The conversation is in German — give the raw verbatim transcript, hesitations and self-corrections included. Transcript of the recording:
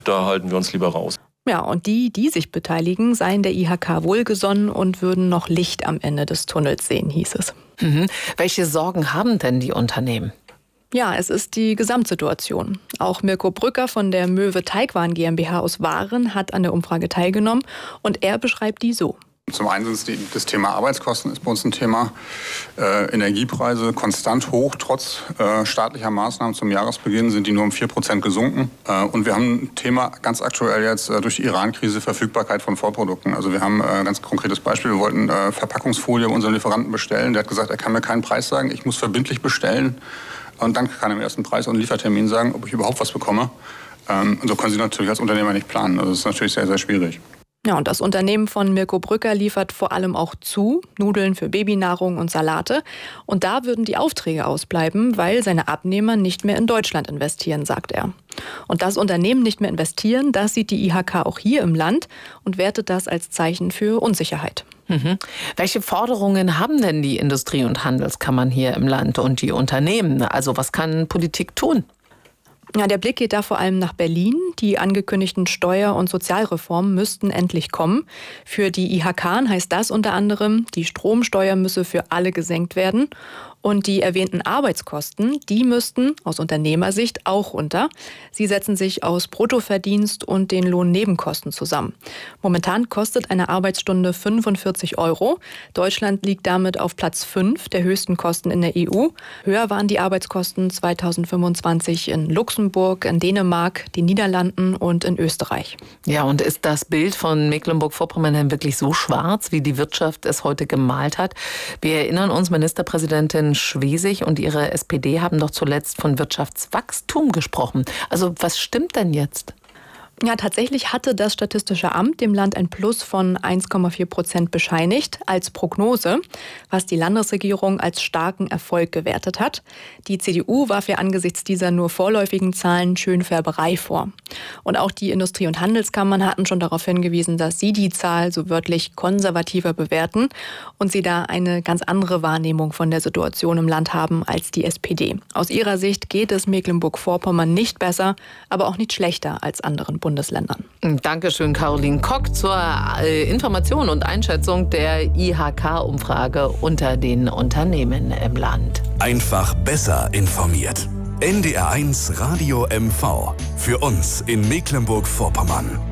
Da halten wir uns lieber raus. Ja, und die, die sich beteiligen, seien der I H K wohlgesonnen und würden noch Licht am Ende des Tunnels sehen, hieß es. Mhm. Welche Sorgen haben denn die Unternehmen? Ja, es ist die Gesamtsituation. Auch Mirko Brücker von der Möwe Teigwaren GmbH aus Waren hat an der Umfrage teilgenommen und er beschreibt die so. Zum einen ist die, das Thema Arbeitskosten ist bei uns ein Thema. Äh, Energiepreise konstant hoch. Trotz äh, staatlicher Maßnahmen zum Jahresbeginn sind die nur um vier Prozent gesunken. Äh, und wir haben ein Thema ganz aktuell jetzt äh, durch die Iran-Krise, Verfügbarkeit von Vorprodukten. Also wir haben ein äh, ganz konkretes Beispiel. Wir wollten äh, Verpackungsfolie bei unseren Lieferanten bestellen. Der hat gesagt, er kann mir keinen Preis sagen. Ich muss verbindlich bestellen. Und dann kann er im ersten Preis und Liefertermin sagen, ob ich überhaupt was bekomme. Ähm, und so können Sie natürlich als Unternehmer nicht planen. Also das ist natürlich sehr, sehr schwierig. Ja, und das Unternehmen von Mirko Brücker liefert vor allem auch zu, Nudeln für Babynahrung und Salate. Und da würden die Aufträge ausbleiben, weil seine Abnehmer nicht mehr in Deutschland investieren, sagt er. Und das Unternehmen nicht mehr investieren, das sieht die I H K auch hier im Land und wertet das als Zeichen für Unsicherheit. Mhm. Welche Forderungen haben denn die Industrie- und Handelskammern hier im Land und die Unternehmen? Also was kann Politik tun? Ja, der Blick geht da vor allem nach Berlin. Die angekündigten Steuer- und Sozialreformen müssten endlich kommen. Für die I H K heißt das unter anderem, die Stromsteuer müsse für alle gesenkt werden. Und die erwähnten Arbeitskosten, die müssten aus Unternehmersicht auch runter. Sie setzen sich aus Bruttoverdienst und den Lohnnebenkosten zusammen. Momentan kostet eine Arbeitsstunde fünfundvierzig Euro. Deutschland liegt damit auf Platz fünf der höchsten Kosten in der E U. Höher waren die Arbeitskosten zweitausendfünfundzwanzig in Luxemburg, in Dänemark, den Niederlanden und in Österreich. Ja, und ist das Bild von Mecklenburg-Vorpommern denn wirklich so schwarz, wie die Wirtschaft es heute gemalt hat? Wir erinnern uns, Ministerpräsidentin Schwesig und ihre S P D haben doch zuletzt von Wirtschaftswachstum gesprochen. Also was stimmt denn jetzt? Ja, tatsächlich hatte das Statistische Amt dem Land ein Plus von eins Komma vier Prozent bescheinigt als Prognose, was die Landesregierung als starken Erfolg gewertet hat. Die C D U warf ja angesichts dieser nur vorläufigen Zahlen Schönfärberei vor. Und auch die Industrie- und Handelskammern hatten schon darauf hingewiesen, dass sie die Zahl so wörtlich konservativer bewerten und sie da eine ganz andere Wahrnehmung von der Situation im Land haben als die S P D. Aus ihrer Sicht geht es Mecklenburg-Vorpommern nicht besser, aber auch nicht schlechter als anderen Bundesländern. Bundesländern. Dankeschön, Caroline Kock, zur äh, Information und Einschätzung der I H K-Umfrage unter den Unternehmen im Land. Einfach besser informiert. N D R eins Radio M V. Für uns in Mecklenburg-Vorpommern.